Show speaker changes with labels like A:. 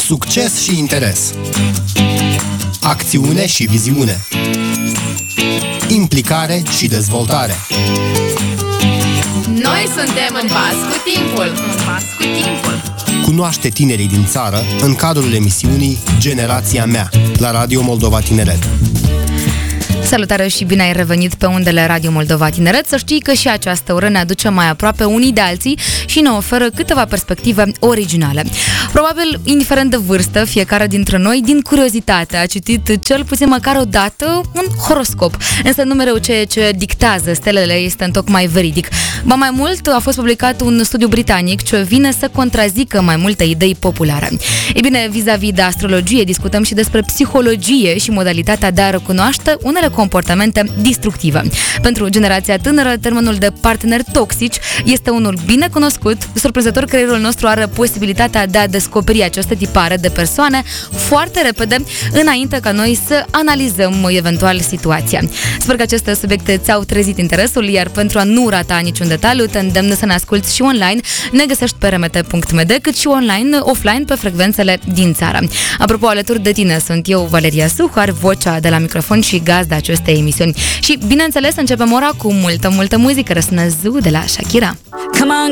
A: Succes și interes. Acțiune și viziune. Implicare și dezvoltare.
B: Noi suntem în pas cu timpul.
A: Cunoaște tinerii din țară în cadrul emisiunii Generația Mea la Radio Moldova Tineret.
C: Salutare și bine ai revenit pe undele Radio Moldova Tineret. Să știi că și această oră ne aduce mai aproape unii de alții și ne oferă câteva perspective originale. Probabil, indiferent de vârstă, fiecare dintre noi, din curiozitate, a citit cel puțin măcar o dată un horoscop. Însă nu mereu ceea ce dictează stelele este întocmai veridic. Ba mai mult, a fost publicat un studiu britanic ce vine să contrazică mai multe idei populare. Ei bine, vis-a-vis de astrologie, discutăm și despre psihologie și modalitatea de a recunoaște unele comportamente destructive. Pentru generația tânără, termenul de parteneri toxici este unul bine cunoscut. Surprinzător, creierul nostru are posibilitatea de a descoperi această tipare de persoane foarte repede, înainte ca noi să analizăm eventual situația. Sper că aceste subiecte ți-au trezit interesul, iar pentru a nu rata niciun detaliu, te îndemn să ne asculți și online. Ne găsești pe rmt.md, cât și online, offline, pe frecvențele din țară. Apropo, alături de tine sunt eu, Valeria Suhar, vocea de la microfon și gazda acestei emisiuni. Și, bineînțeles, începem ora cu multă muzică. Răsună Zoo de la Shakira.